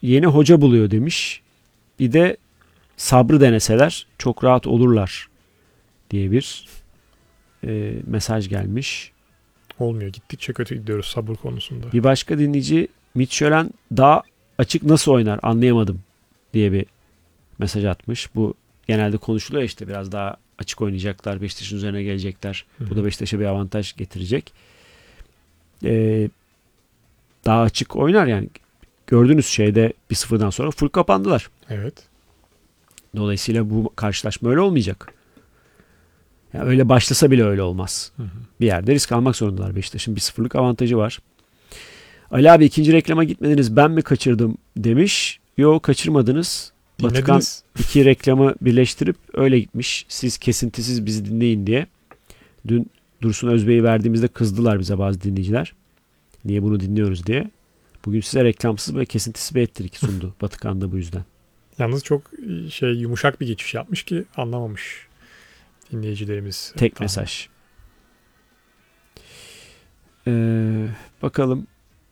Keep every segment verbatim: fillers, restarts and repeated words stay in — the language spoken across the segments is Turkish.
yeni hoca buluyor demiş. Bir de sabrı deneseler çok rahat olurlar diye bir e, mesaj gelmiş. Olmuyor. Gittikçe kötü gidiyoruz sabır konusunda. Bir başka dinleyici Mitchell daha açık nasıl oynar anlayamadım diye bir mesaj atmış. Bu genelde konuşuluyor işte, biraz daha açık oynayacaklar. Beşiktaş'ın üzerine gelecekler. Hı-hı. Bu da Beşiktaş'a bir avantaj getirecek. Ee, daha açık oynar yani. Gördüğünüz şeyde bir sıfırdan sonra full kapandılar. Evet. Dolayısıyla bu karşılaşma öyle olmayacak. Yani öyle başlasa bile öyle olmaz. Hı hı. Bir yerde risk almak zorundalar. Beşiktaş'ın bir sıfırlık avantajı var. Ali abi ikinci reklama gitmediniz, ben mi kaçırdım demiş. Yo, kaçırmadınız. Dinlediniz. Batıkan iki reklamı birleştirip öyle gitmiş. Siz kesintisiz bizi dinleyin diye. Dün Dursun Özbey'i verdiğimizde kızdılar bize bazı dinleyiciler. Niye bunu dinliyoruz diye. Bugün size reklamsız ve kesintisiz bir ettirik sundu. Batıkan da bu yüzden. Yalnız çok şey yumuşak bir geçiş yapmış ki anlamamış dinleyicilerimiz. Tek tamam. Mesaj. Ee, bakalım.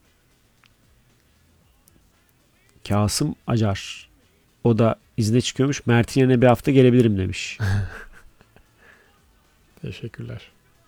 Kasım Acar. O da izne çıkıyormuş. Mert'in yerine bir hafta gelebilirim demiş. Teşekkürler.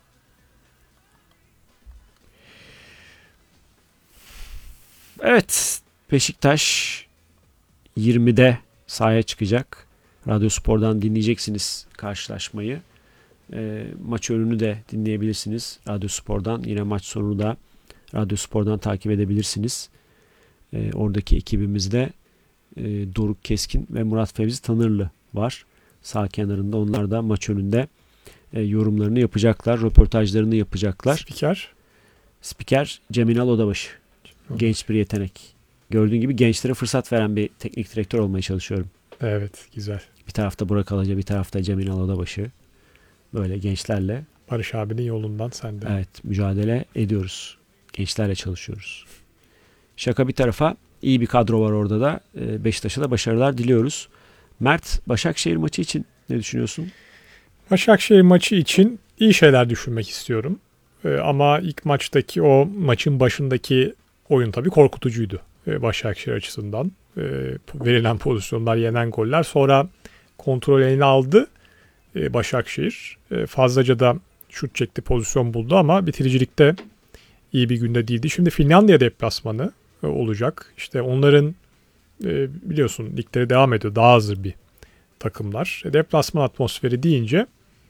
Evet. Beşiktaş yirmide sahaya çıkacak. Radyo Spor'dan dinleyeceksiniz karşılaşmayı. E, maç önünü de dinleyebilirsiniz Radyo Spor'dan. Yine maç sonunu da Radyo Spor'dan takip edebilirsiniz. E, oradaki ekibimizde e, Doruk Keskin ve Murat Fevzi Tanırlı var. Sağ kenarında. Onlar da maç önünde e, yorumlarını yapacaklar. Röportajlarını yapacaklar. Spiker? Spiker Cemil Odabaşı. Hı. Genç bir yetenek. Gördüğün gibi gençlere fırsat veren bir teknik direktör olmaya çalışıyorum. Evet, güzel. Bir tarafta Burak Alaca, bir tarafta Cemil Odabaşı. Böyle gençlerle. Barış abinin yolundan sen de. Evet, mücadele ediyoruz. Gençlerle çalışıyoruz. Şaka bir tarafa, iyi bir kadro var orada da. Beşiktaş'a da başarılar diliyoruz. Mert, Başakşehir maçı için ne düşünüyorsun? Başakşehir maçı için iyi şeyler düşünmek istiyorum. Ama ilk maçtaki o maçın başındaki oyun tabii korkutucuydu Başakşehir açısından. Verilen pozisyonlar, yenen goller. Sonra kontrol eline aldı Başakşehir. Fazlaca da şut çekti, pozisyon buldu ama bitiricilikte iyi bir günde değildi. Şimdi Finlandiya deplasmanı olacak. İşte onların biliyorsun ligleri devam ediyor. Daha hazır bir takımlar. Deplasman atmosferi deyince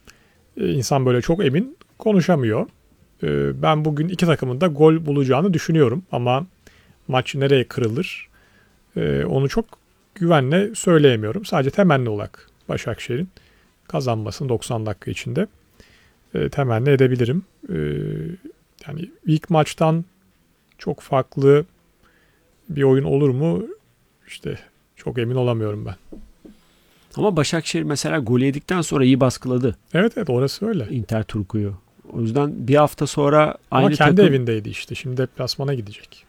insan böyle çok emin konuşamıyor. Ben bugün iki takımın da gol bulacağını düşünüyorum. Ama maç nereye kırılır onu çok güvenle söyleyemiyorum. Sadece temenni olarak Başakşehir'in kazanmasını doksan dakika içinde temenni edebilirim. Yani ilk maçtan çok farklı bir oyun olur mu? İşte çok emin olamıyorum ben. Ama Başakşehir mesela gol yedikten sonra iyi baskıladı. Evet evet, orası öyle. Inter Turku'yu. O yüzden bir hafta sonra aynı Ama kendi takım... evindeydi işte. Şimdi deplasmana gidecek.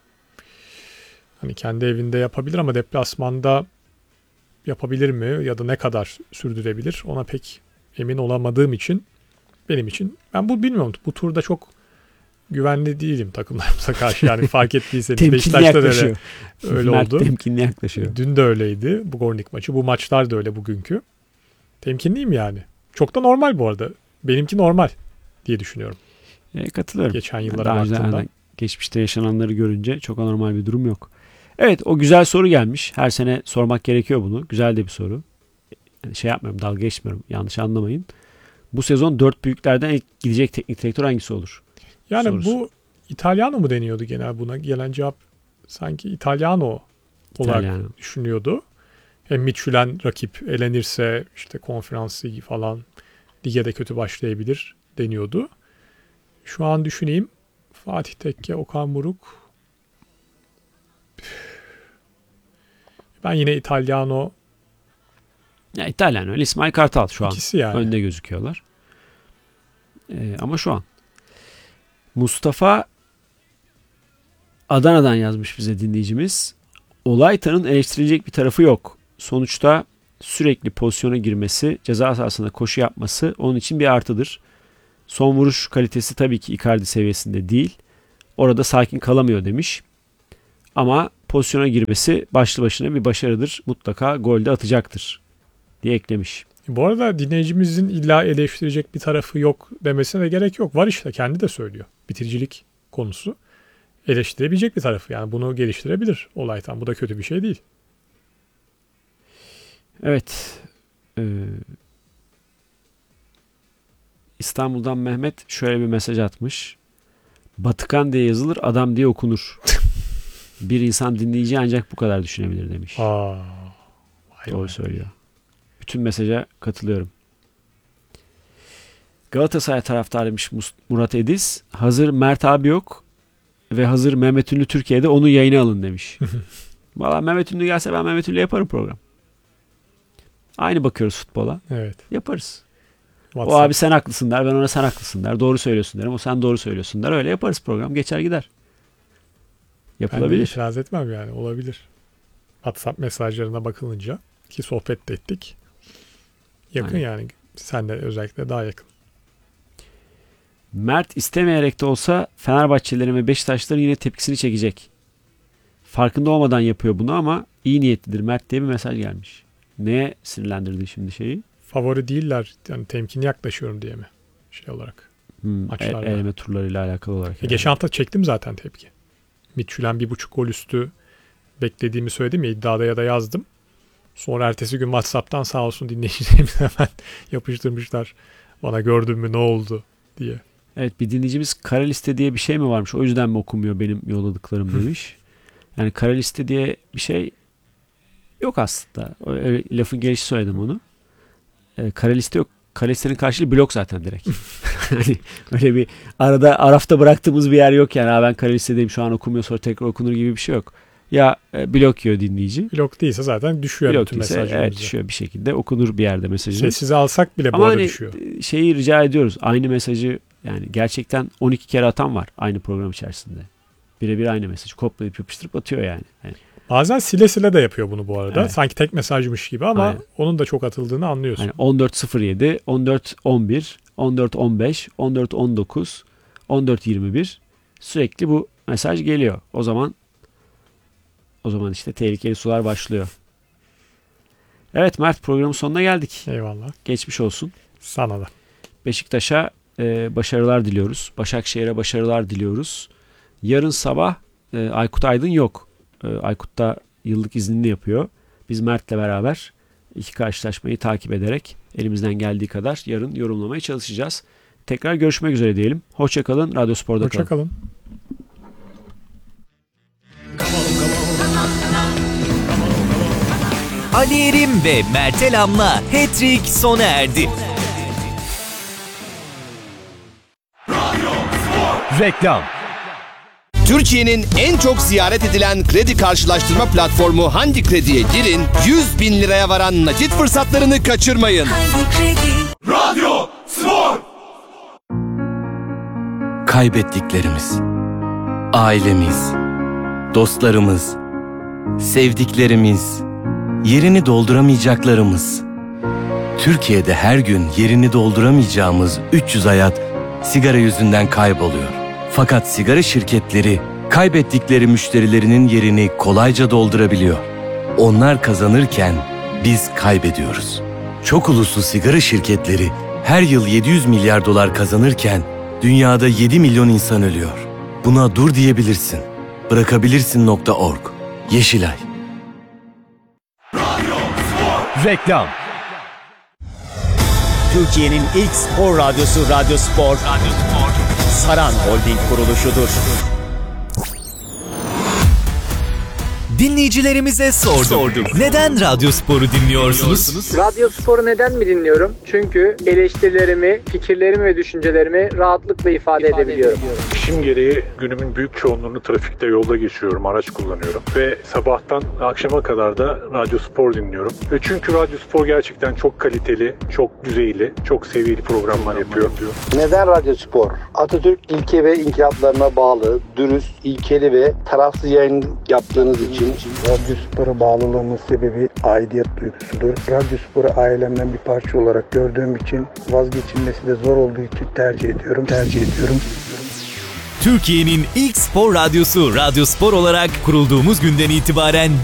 Hani kendi evinde yapabilir ama deplasmanda yapabilir mi ya da ne kadar sürdürebilir ona pek emin olamadığım için benim için ben bu bilmiyorum. Bu turda çok güvenli değilim takımlarımıza karşı. Yani fark ettiyseniz Beşiktaş'ta da öyle, öyle Mert oldu. temkinli yaklaşıyor. Dün de öyleydi bu Gornik maçı. Bu maçlar da öyle bugünkü. Temkinliyim yani. Çok da normal bu arada. Benimki normal diye düşünüyorum. E, katılıyorum. Geçen yıllara yani baktığımda. Yani geçmişte yaşananları görünce çok anormal bir durum yok. Evet, o güzel soru gelmiş. Her sene sormak gerekiyor bunu. Güzel de bir soru. Yani şey yapmıyorum, dalga geçmiyorum. Yanlış anlamayın. Bu sezon dört büyüklerden ilk gidecek teknik direktör hangisi olur? Yani Sorusu. Bu İtalyano mu deniyordu genel buna? Gelen cevap sanki İtalyano olarak İtalyano. Düşünüyordu. Hem Michelin rakip elenirse işte konferans ligi falan lige de kötü başlayabilir deniyordu. Şu an düşüneyim. Fatih Tekke, Okan Buruk. Ben yine İtalyano. Ya İtalyan öyle. İsmail Kartal şu an yani. Önde gözüküyorlar. Ee, ama şu an. Mustafa Adana'dan yazmış bize dinleyicimiz. Olaytan'ın eleştirilecek bir tarafı yok. Sonuçta sürekli pozisyona girmesi, ceza sahasında koşu yapması onun için bir artıdır. Son vuruş kalitesi tabii ki Icardi seviyesinde değil. Orada sakin kalamıyor demiş. Ama pozisyona girmesi başlı başına bir başarıdır. Mutlaka gol de atacaktır diye eklemiş. Bu arada dinleyicimizin illa eleştirecek bir tarafı yok demesine de gerek yok. Var işte, kendi de söylüyor. Bitiricilik konusu eleştirebilecek bir tarafı. Yani bunu geliştirebilir Olaytan. Bu da kötü bir şey değil. Evet. Ee, İstanbul'dan Mehmet şöyle bir mesaj atmış. Batıkan diye yazılır, adam diye okunur. Bir insan dinleyici ancak bu kadar düşünebilir demiş. Aa, vay Doğru vay. söylüyor. Bütün mesaja katılıyorum. Galatasaray taraftarıymış Murat Ediz. Hazır Mert abi yok ve hazır Mehmet Ünlü Türkiye'de, onu yayına alın demiş. Valla Mehmet Ünlü gelse ben Mehmet Ünlü yaparım program. Aynı bakıyoruz futbola. Evet. Yaparız. WhatsApp. O abi sen haklısın der, ben ona sen haklısın der. Doğru söylüyorsun derim, o sen doğru söylüyorsun der. Öyle yaparız, program geçer gider. Ben de Yapılabilir. itiraz etmem yani, olabilir. WhatsApp mesajlarına bakılınca ki sohbet de ettik. Yakın Aynen. yani. Sen de özellikle daha yakın. Mert istemeyerek de olsa Fenerbahçelilerin ve Beşiktaşlıların yine tepkisini çekecek. Farkında olmadan yapıyor bunu ama iyi niyetlidir Mert diye bir mesaj gelmiş. Neye sinirlendirdi şimdi şeyi? Favori değiller. Yani temkinli yaklaşıyorum diye mi? Şey olarak. Hmm, Maçlarda. el- eleme turlarıyla alakalı olarak. E, yani. geçen hafta çektim zaten tepki. Mitchell'en bir buçuk gol üstü beklediğimi söyledim ya, iddiada ya da yazdım. Sonra ertesi gün WhatsApp'tan sağ olsun dinleyicilerimiz hemen yapıştırmışlar. Bana gördün mü ne oldu diye. Evet, bir dinleyicimiz kara liste diye bir şey mi varmış, o yüzden mi okunmuyor benim yolladıklarım demiş. Yani kara liste diye bir şey yok aslında. Öyle, lafın gelişi söyledim onu. E, kara liste yok. Kara listenin karşılığı blok zaten direkt. Hani öyle bir arada arafta bıraktığımız bir yer yok yani. Ha, ben kara listedeyim şu an okunmuyor sonra tekrar okunur gibi bir şey yok. Ya e, blok yiyor dinleyici. Blok değilse zaten düşüyor Blok bütün değilse mesajlarımızı. evet düşüyor bir şekilde, okunur bir yerde mesajınız. Sessize alsak bile bu Ama arada hani düşüyor. şeyi rica ediyoruz. Aynı mesajı yani gerçekten on iki kere atan var aynı program içerisinde. Birebir aynı mesajı kopyalayıp yapıştırıp atıyor yani. yani Bazen sile sile de yapıyor bunu bu arada. Evet. Sanki tek mesajmış gibi ama Aynen. onun da çok atıldığını anlıyorsun. Yani on dört sıfır yedi, on dört on bir, on dört on beş, on dört on dokuz, on dört yirmi bir sürekli bu mesaj geliyor. O zaman o zaman işte tehlikeli sular başlıyor. Evet Mert, programın sonuna geldik. Eyvallah. Geçmiş olsun. Sana da. Beşiktaş'a e, başarılar diliyoruz. Başakşehir'e başarılar diliyoruz. Yarın sabah e, Aykut Aydın yok. E, Aykut da yıllık iznini yapıyor. Biz Mert'le beraber iki karşılaşmayı takip ederek elimizden geldiği kadar yarın yorumlamaya çalışacağız. Tekrar görüşmek üzere diyelim. Hoşça kalın. Radyo Spor'da kalın. Hoşça kalın. Ali Erim ve Mert Elam'la Hat-Trick sona erdi. Reklam. Türkiye'nin en çok ziyaret edilen kredi karşılaştırma platformu Hangi Kredi'ye girin, yüz bin liraya varan nakit fırsatlarını kaçırmayın. Radyo Spor. Kaybettiklerimiz, ailemiz, dostlarımız, sevdiklerimiz, yerini dolduramayacaklarımız. Türkiye'de her gün yerini dolduramayacağımız üç yüz hayat sigara yüzünden kayboluyor. Fakat sigara şirketleri kaybettikleri müşterilerinin yerini kolayca doldurabiliyor. Onlar kazanırken biz kaybediyoruz. Çok uluslu sigara şirketleri her yıl yedi yüz milyar dolar kazanırken dünyada yedi milyon insan ölüyor. Buna dur diyebilirsin. Bırakabilirsin nokta org. Yeşilay. Reklam. Türkiye'nin ilk spor radyosu Radyo Spor. Radyo Spor. Saran Holding kuruluşudur. Dinleyicilerimize sorduk. sorduk. Neden Radyo Spor'u dinliyorsunuz? Radyo Spor'u neden mi dinliyorum? Çünkü eleştirilerimi, fikirlerimi ve düşüncelerimi rahatlıkla ifade, ifade edebiliyorum. İşim gereği günümün büyük çoğunluğunu trafikte, yolda geçiyorum, araç kullanıyorum. Ve sabahtan akşama kadar da Radyo Spor dinliyorum. Ve çünkü Radyo Spor gerçekten çok kaliteli, çok düzeyli, çok seviyeli programlar yapıyor. Neden Radyo Spor? Atatürk ilke ve inkılaplarına bağlı, dürüst, ilkeli ve tarafsız yayın yaptığınız için Radyo Spor'a bağlılığımın sebebi aidiyet duygusudur. Radyo Spor'u ailemden bir parça olarak gördüğüm için, vazgeçilmesi de zor olduğu için tercih ediyorum. Tercih ediyorum. Türkiye'nin ilk spor radyosu Radyo Spor olarak kurulduğumuz günden itibaren